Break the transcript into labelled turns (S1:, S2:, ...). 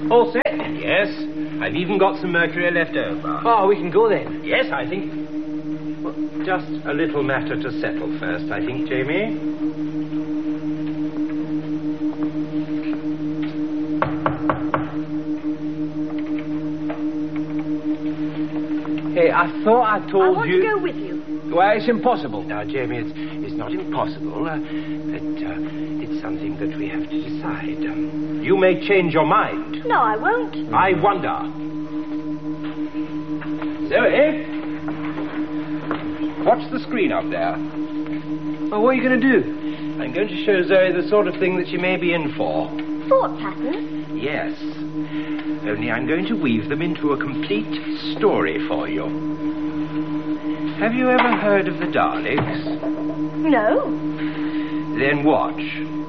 S1: All set?
S2: Yes. I've even got some mercury left over.
S1: Oh, we can go then.
S2: Yes, I think. Well, just a little matter to settle first, I think, Jamie.
S1: Hey, I thought I told you...
S3: I want to go with you.
S1: Well, it's impossible.
S2: Now, Jamie, it's not impossible. It's something that we have to decide. You may change your mind.
S3: No, I won't.
S2: I wonder. Zoe? Watch the screen up there.
S1: Well, what are you going to do?
S2: I'm going to show Zoe the sort of thing that she may be in for.
S3: Thought patterns?
S2: Yes. Only I'm going to weave them into a complete story for you. Have you ever heard of the Daleks?
S3: No.
S2: Then watch.